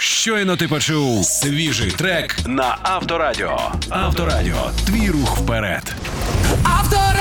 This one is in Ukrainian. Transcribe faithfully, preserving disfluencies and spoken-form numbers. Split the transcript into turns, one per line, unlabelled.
Щойно ти почув свіжий трек на Авторадіо. Авторадіо. Твій рух вперед.
Авторадіо.